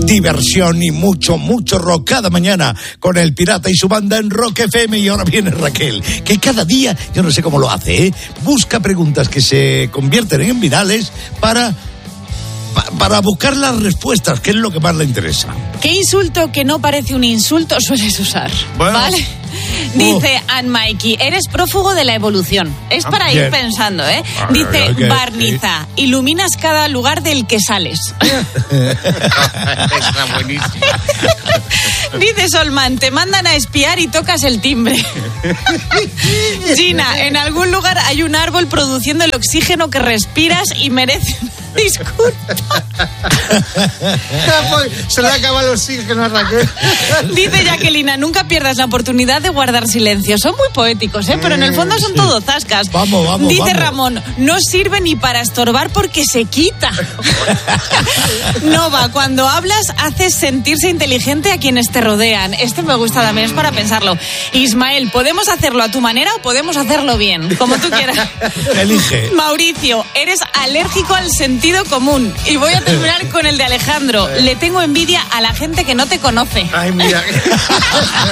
diversión y mucho rock cada mañana con El Pirata y su banda en Rock FM. Y ahora viene Raquel, que cada día, yo no sé cómo lo hace, busca preguntas que se convierten en virales para buscar las respuestas, que es lo que más le interesa. ¿Qué insulto que no parece un insulto sueles usar? Bueno. ¿Vale? Dice Ann Mikey, eres prófugo de la evolución. Es para ir pensando, ¿eh? Dice Barniza, iluminas cada lugar del que sales. Está buenísimo. Dice Solman, te mandan a espiar y tocas el timbre. Gina, en algún lugar hay un árbol produciendo el oxígeno que respiras y merece una disculpa. Se le acaba el oxígeno a Raquel. Dice Jacquelina, nunca pierdas la oportunidad de guardar silencio. Son muy poéticos, ¿eh? Pero en el fondo son todo zascas. Vamos. Dice Ramón, no sirve ni para estorbar porque se quita. Nova, cuando hablas haces sentirse inteligente a quienes te rodean. Este me gusta también, es para pensarlo. Ismael, podemos hacerlo a tu manera o podemos hacerlo bien, como tú quieras. Elige. Mauricio, eres alérgico al sentido común. Y voy a terminar con el de Alejandro. Le tengo envidia a la gente que no te conoce. Ay, mira.